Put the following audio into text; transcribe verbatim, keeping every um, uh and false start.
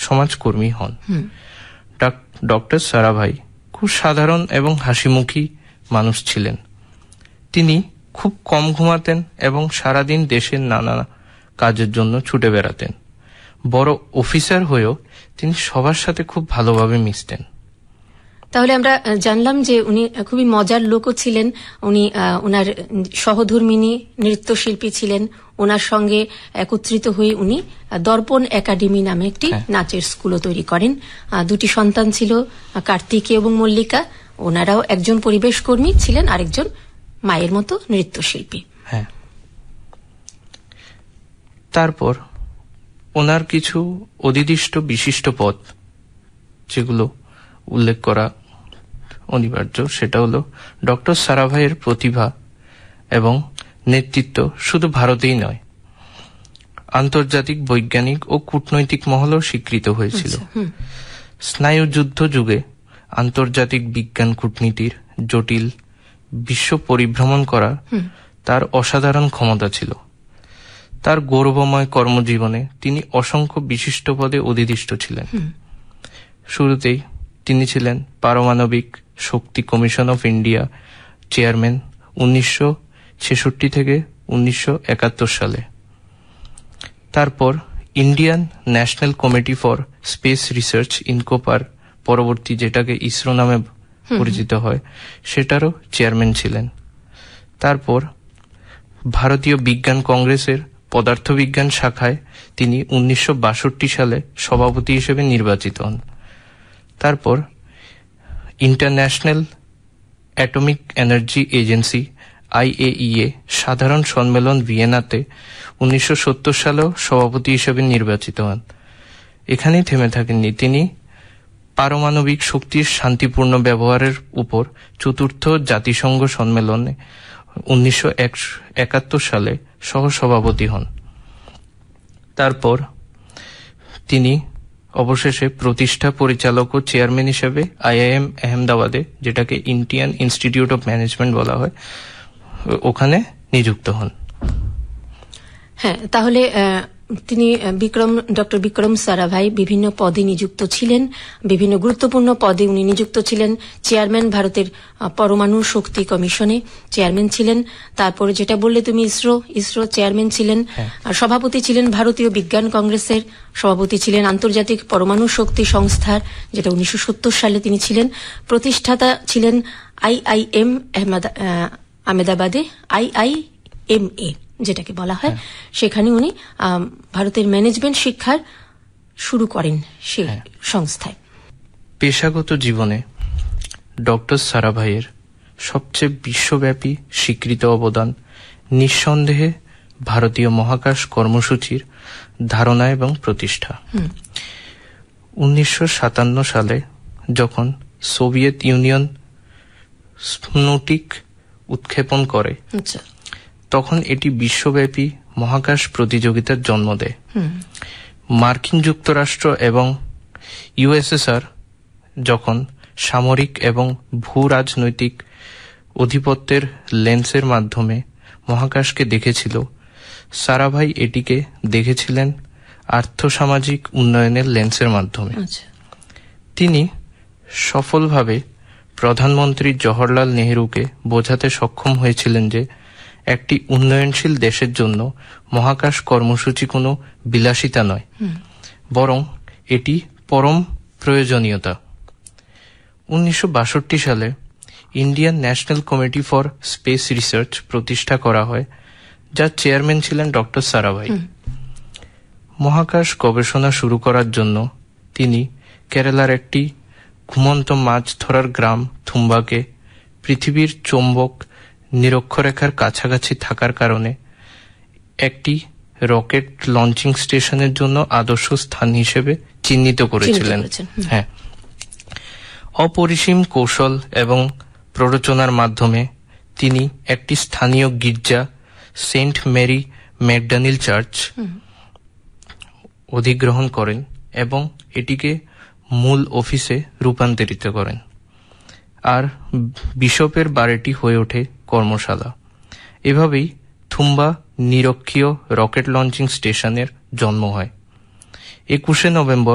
সমাজকর্মী হন। ডক্টর সারাভাই খুব সাধারণ এবং হাসিমুখী মানুষ ছিলেন। তিনি খুব কম ঘুমাতেন এবং সারাদিন দেশের নানা কাজের জন্য ছুটে বেড়াতেন। বড় অফিসার হয়েও তিনি সবার সাথে খুব ভালোভাবে মিশতেন। তাহলে আমরা জানলাম যে উনি খুবই মজার লোকও ছিলেন। উনি ওনার সহধর্মিনী নৃত্যশিল্পী ছিলেন। ওনার সঙ্গে একত্রিত হয়ে উনি দর্পণ একাডেমি নামে একটি নাচের স্কুলও তৈরি করেন। দুটি সন্তান ছিল, কার্তিকী এবং মল্লিকা। ওনারাও একজন পরিবেশ কর্মী ছিলেন, আরেকজন মায়ের মতো নৃত্যশিল্পী। হ্যাঁ, তারপর ওনার কিছু অধিদিষ্ট বিশিষ্ট পদ যেগুলো উল্লেখ করা অনিবার্য, সেটা হলো ডক্টর সারাভাইয়ের প্রতিভা এবং নেতৃত্ব শুধু ভারতেই নয়, আন্তর্জাতিক বৈজ্ঞানিক ও কূটনৈতিক মহলেও স্বীকৃত হয়েছিল। স্নায়ুযুদ্ধ যুগে আন্তর্জাতিক বিজ্ঞান কূটনীতির জটিল বিশ্ব পরিভ্রমণ করা তার অসাধারণ ক্ষমতা ছিল। তার গৌরবময় কর্মজীবনে তিনি অসংখ্য বিশিষ্ট পদে অধিদিষ্ট ছিলেন। শুরুতেই তিনি ছিলেন পারমাণবিক শক্তি কমিশন অফ ইন্ডিয়া চেয়ারম্যান উনিশশো ছেষট্টি থেকে উনিশশো একাত্তর সালে। তারপর Indian national committee for space research ইনকোপার, পরবর্তী যেটাকে ইসরো নামে পরিচিত হয়, সেটারও চেয়ারম্যান ছিলেন। তারপর ভারতীয় বিজ্ঞান কংগ্রেসের পদার্থবিজ্ঞান শাখায় তিনি উনিশশো বাষট্টি সালে সভাপতি হিসেবে নির্বাচিত হন। তারপর international atomic energy agency IAEA সাধারণ সম্মেলন ভিয়েনাতে উনিশশো সত্তর সালেও সভাপতি হিসেবে নির্বাচিত হন। এখানেই থেমে থাকেননি, তিনি পারমাণবিক শক্তির শান্তিপূর্ণ ব্যবহারের উপর চতুর্থ জাতিসংঘ সম্মেলনে উনিশশো একাত্তর সালে সহসভাপতি হন। তারপর তিনি অবশেষে প্রতিষ্ঠা পরিচালক ও চেয়ারম্যান হিসেবে আইআইএম আহমেদাবাদে, যেটাকে ইন্ডিয়ান ইনস্টিটিউট অফ ম্যানেজমেন্ট বলা হয়, ওখানে নিযুক্ত হন। হ্যাঁ, তাহলে তিনি বিক্রম ডক্টর বিক্রম সারাভাই বিভিন্ন পদে নিযুক্ত ছিলেন, বিভিন্ন গুরুত্বপূর্ণ পদে উনি নিযুক্ত ছিলেন। চেয়ারম্যান ভারতের পরমাণু শক্তি কমিশনে চেয়ারম্যান ছিলেন। তারপরে যেটা বললে তুমি, ইসরো ইসরো চেয়ারম্যান ছিলেন। সভাপতি ছিলেন ভারতীয় বিজ্ঞান কংগ্রেসের, সভাপতি ছিলেন আন্তর্জাতিক পরমাণু শক্তি সংস্থার, যেটা উনিশশো সত্তর সালে তিনি ছিলেন। প্রতিষ্ঠাতা ছিলেন আইআইএম আহমেদাবাদে, আইআইএমএ যেটাকে বলা হয়, সেখানে উনি ভারতের ম্যানেজমেন্ট শিক্ষার শুরু করেন সেই সংস্থায়। পেশাগত জীবনে ডক্টর সারাভাইয়ের সবচেয়ে বিশ্বব্যাপী স্বীকৃত অবদান নিঃসন্দেহে ভারতীয় মহাকাশ কর্মসূচির ধারণা এবং প্রতিষ্ঠা। উনিশশো সাতান্ন সালে যখন সোভিয়েত ইউনিয়ন স্পুটনিক উৎক্ষেপণ করে, তখন এটি বিশ্বব্যাপী মহাকাশ প্রতিযোগিতার জন্ম দেয়। মার্কিন যুক্তরাষ্ট্র এবং ইউএসএসআর যখন সামরিক এবং ভূ রাজনৈতিক আধিপত্যের লেন্সের মাধ্যমে মহাকাশকে দেখেছিল, সারাভাই এটিকে দেখেছিলেন আর্থসামাজিক উন্নয়নের লেন্সের মাধ্যমে। তিনি সফলভাবে প্রধানমন্ত্রী জওহরলাল নেহরুকে বোঝাতে সক্ষম হয়েছিলেন যে একটি উন্নয়নশীল দেশের জন্য মহাকাশ কর্মসূচি কোনো বিলাসিতা নয়, বরং এটি পরম প্রয়োজনীয়তা। উনিশশো বাষট্টি সালে Indian national committee for space research প্রতিষ্ঠা করা হয়, যার চেয়ারম্যান ছিলেন ডক্টর সারাভাই। মহাকাশ গবেষণা শুরু করার জন্য তিনি কেরালার একটি ঘুমন্ত মাছ ধরার গ্রাম থুম্বাকে পৃথিবীর চৌম্বক নিরক্ষরেখার কাছাকাছি থাকার কারণে একটি রকেট লঞ্চিং স্টেশনের জন্য আদর্শ স্থান হিসেবে চিহ্নিত করেছিলেন। হ্যাঁ, অপরিসীম কৌশল এবং প্ররোচনার মাধ্যমে তিনি একটি স্থানীয় গির্জা সেন্ট মেরি ম্যাকডানিল চার্চ অধিগ্রহণ করেন এবং এটিকে মূল অফিসে রূপান্তরিত করেন, আর বিশপের বাড়িটি হয়ে ওঠে কর্মশালা। এভাবেই থুম্বা নিরক্ষীয় রকেট লঞ্চিং স্টেশনের জন্ম হয়। একুশে নভেম্বর